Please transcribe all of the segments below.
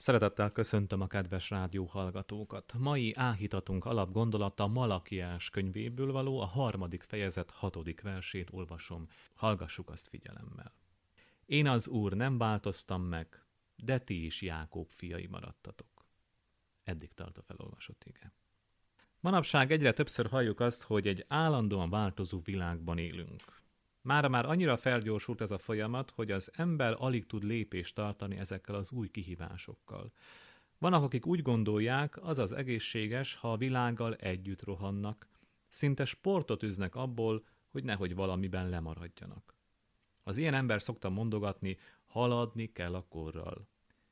Szeretettel köszöntöm a kedves rádióhallgatókat. Mai áhítatunk alapgondolata Malakiás könyvéből való, a 3. fejezet 6. versét olvasom. Hallgassuk azt figyelemmel. Én az Úr, nem változtam meg, de ti is Jákob fiai maradtatok. Eddig tart a felolvasott ige. Manapság egyre többször halljuk azt, hogy egy állandóan változó világban élünk. Mára már annyira felgyorsult ez a folyamat, hogy az ember alig tud lépést tartani ezekkel az új kihívásokkal. Vannak, akik úgy gondolják, az egészséges, ha a világgal együtt rohannak, szinte sportot üznek abból, hogy nehogy valamiben lemaradjanak. Az ilyen ember szokta mondogatni, haladni kell a korral.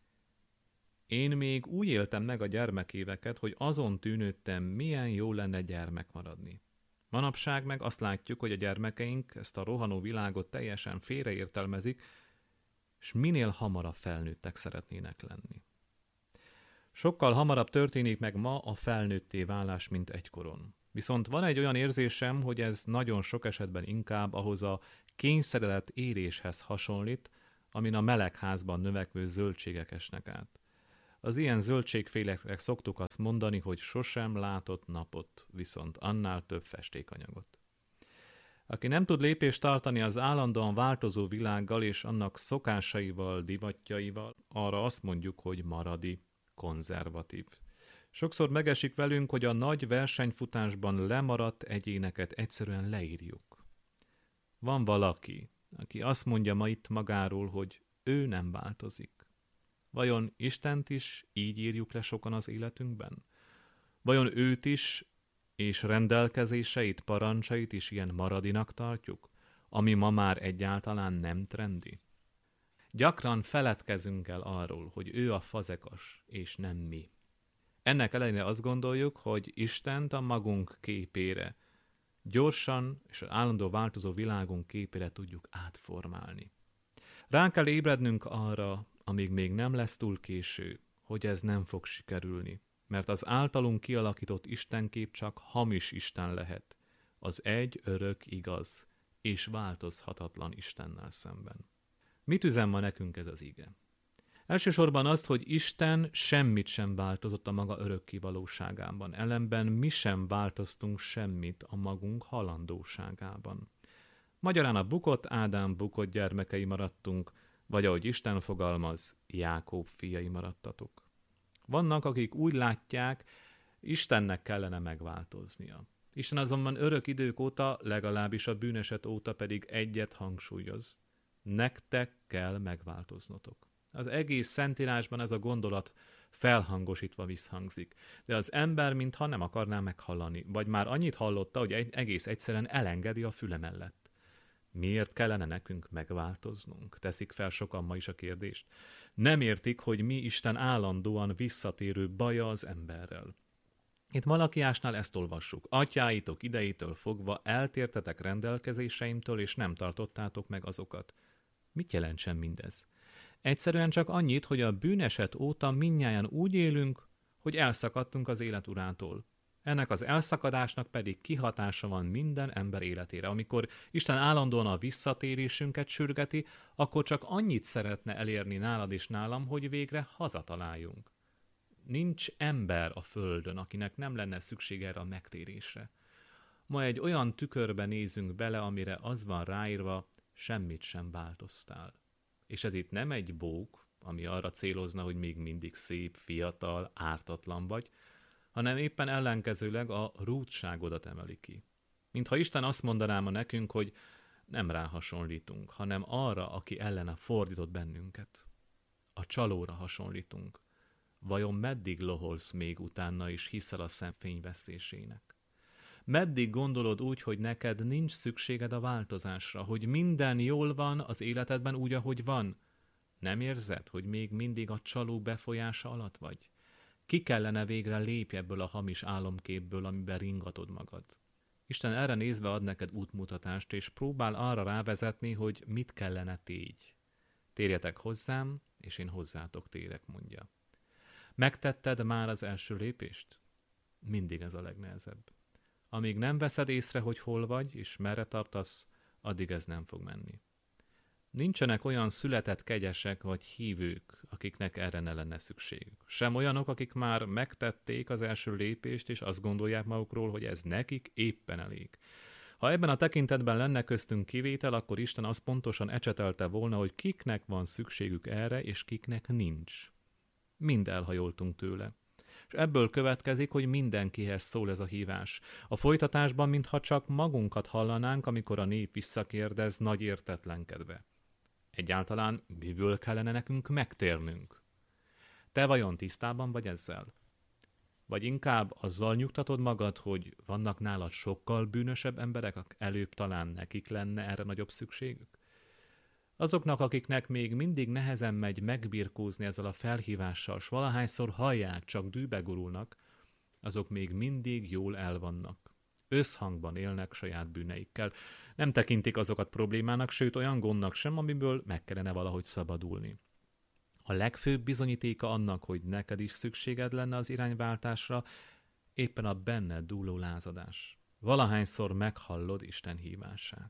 Én még úgy éltem meg a gyermekéveket, hogy azon tűnődtem, milyen jó lenne gyermek maradni. Manapság meg azt látjuk, hogy a gyermekeink ezt a rohanó világot teljesen félreértelmezik, és minél hamarabb felnőttek szeretnének lenni. Sokkal hamarabb történik meg ma a felnőtté válás, mint egykoron. Viszont van egy olyan érzésem, hogy ez nagyon sok esetben inkább ahhoz a kényszeredett éréshez hasonlít, amin a melegházban növekvő zöldségek esnek át. Az ilyen zöldségfélekre szoktuk azt mondani, hogy sosem látott napot, viszont annál több festékanyagot. Aki nem tud lépést tartani az állandóan változó világgal és annak szokásaival, divatjaival, arra azt mondjuk, hogy maradi, konzervatív. Sokszor megesik velünk, hogy a nagy versenyfutásban lemaradt egyéneket egyszerűen leírjuk. Van valaki, aki azt mondja ma itt magáról, hogy ő nem változik. Vajon Istent is így írjuk le sokan az életünkben? Vajon őt is és rendelkezéseit, parancsait is ilyen maradinak tartjuk, ami ma már egyáltalán nem trendi? Gyakran feledkezünk el arról, hogy ő a fazekas, és nem mi. Ennek ellenére azt gondoljuk, hogy Istent a magunk képére, gyorsan és az állandó változó világunk képére tudjuk átformálni. Rá kell ébrednünk arra, amíg még nem lesz túl késő, hogy ez nem fog sikerülni, mert az általunk kialakított istenkép csak hamis Isten lehet, az egy örök igaz és változhatatlan Istennel szemben. Mit üzen ma nekünk ez az ige? Elsősorban azt, hogy Isten semmit sem változott a maga örökké valóságában, ellenben mi sem változtunk semmit a magunk halandóságában. Magyarán a bukott Ádám bukott gyermekei maradtunk, vagy ahogy Isten fogalmaz, Jákob fiai maradtatok. Vannak, akik úgy látják, Istennek kellene megváltoznia. Isten azonban örök idők óta, legalábbis a bűneset óta pedig egyet hangsúlyoz. Nektek kell megváltoznotok. Az egész Szentírásban ez a gondolat felhangosítva visszhangzik, de az ember mintha nem akarná meghallani, vagy már annyit hallotta, hogy egész egyszerűen elengedi a füle mellett. Miért kellene nekünk megváltoznunk? Teszik fel sokan ma is a kérdést. Nem értik, hogy mi Isten állandóan visszatérő baja az emberrel. Itt Malakiásnál ezt olvassuk. Atyáitok idejétől fogva eltértetek rendelkezéseimtől, és nem tartottátok meg azokat. Mit jelentsen mindez? Egyszerűen csak annyit, hogy a bűneset óta mindnyájan úgy élünk, hogy elszakadtunk az élet urától. Ennek az elszakadásnak pedig kihatása van minden ember életére. Amikor Isten állandóan a visszatérésünket sürgeti, akkor csak annyit szeretne elérni nálad és nálam, hogy végre hazataláljunk. Nincs ember a földön, akinek nem lenne szükség erre a megtérésre. Ma egy olyan tükörbe nézünk bele, amire az van ráírva, semmit sem változtál. És ez itt nem egy bók, ami arra célozna, hogy még mindig szép, fiatal, ártatlan vagy, hanem éppen ellenkezőleg a rúdságodat emeli ki. Mintha Isten azt mondaná ma nekünk, hogy nem rá hasonlítunk, hanem arra, aki ellene fordított bennünket. A csalóra hasonlítunk. Vajon meddig loholsz még utána is hiszel a szemfény vesztésének? Meddig gondolod úgy, hogy neked nincs szükséged a változásra, hogy minden jól van az életedben úgy, ahogy van? Nem érzed, hogy még mindig a csaló befolyása alatt vagy? Ki kellene végre lépj ebből a hamis álomképből, amiben ringatod magad? Isten erre nézve ad neked útmutatást, és próbál arra rávezetni, hogy mit kellene tégy. Térjetek hozzám, és én hozzátok térek, mondja. Megtetted már az első lépést? Mindig ez a legnehezebb. Amíg nem veszed észre, hogy hol vagy, és merre tartasz, addig ez nem fog menni. Nincsenek olyan született kegyesek vagy hívők, akiknek erre ne lenne szükségük. Sem olyanok, akik már megtették az első lépést, és azt gondolják magukról, hogy ez nekik éppen elég. Ha ebben a tekintetben lenne köztünk kivétel, akkor Isten azt pontosan ecsetelte volna, hogy kiknek van szükségük erre, és kiknek nincs. Mind elhajoltunk tőle. És ebből következik, hogy mindenkihez szól ez a hívás. A folytatásban, mintha csak magunkat hallanánk, amikor a nép visszakérdez nagy értetlenkedve. Egyáltalán miből kellene nekünk megtérnünk? Te vajon tisztában vagy ezzel? Vagy inkább azzal nyugtatod magad, hogy vannak nálad sokkal bűnösebb emberek, előbb talán nekik lenne erre nagyobb szükségük? Azoknak, akiknek még mindig nehezen megy megbirkózni ezzel a felhívással, s valahányszor hallják, csak dűbe gurulnak, azok még mindig jól elvannak. Összhangban élnek saját bűneikkel. Nem tekintik azokat problémának, sőt olyan gondnak sem, amiből meg kellene valahogy szabadulni. A legfőbb bizonyítéka annak, hogy neked is szükséged lenne az irányváltásra, éppen a benned dúló lázadás. Valahányszor meghallod Isten hívását.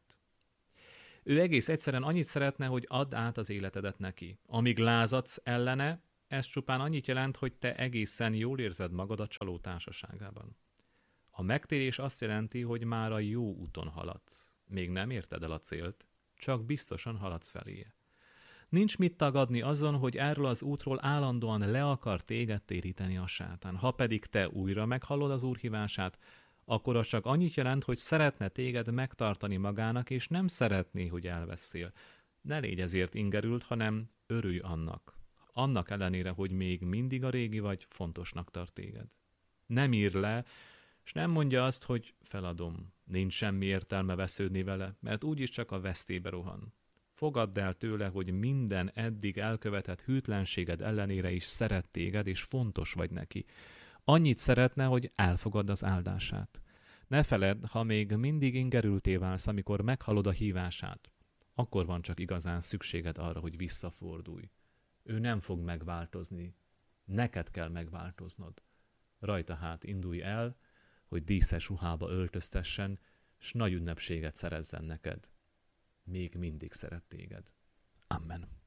Ő egész egyszerűen annyit szeretne, hogy add át az életedet neki. Amíg lázadsz ellene, ez csupán annyit jelent, hogy te egészen jól érzed magad a csaló társaságában. A megtérés azt jelenti, hogy már a jó úton haladsz. Még nem érted el a célt, csak biztosan haladsz feléje. Nincs mit tagadni azon, hogy erről az útról állandóan le akar téged téríteni a sátán. Ha pedig te újra meghallod az Úr hívását, akkor az csak annyit jelent, hogy szeretne téged megtartani magának, és nem szeretné, hogy elveszél. Ne légy ezért ingerült, hanem örülj annak. Annak ellenére, hogy még mindig a régi vagy, fontosnak tart téged. Nem ír le, és nem mondja azt, hogy feladom, nincs semmi értelme vesződni vele, mert úgyis csak a vesztébe rohan. Fogadd el tőle, hogy minden eddig elkövetett hűtlenséged ellenére is szeret téged, és fontos vagy neki. Annyit szeretne, hogy elfogadd az áldását. Ne feledd, ha még mindig ingerülté válsz, amikor meghallod a hívását, akkor van csak igazán szükséged arra, hogy visszafordulj. Ő nem fog megváltozni. Neked kell megváltoznod. Rajta hát indulj el, hogy díszes ruhába öltöztessen, s nagy ünnepséget szerezzen neked. Még mindig szeret téged. Amen.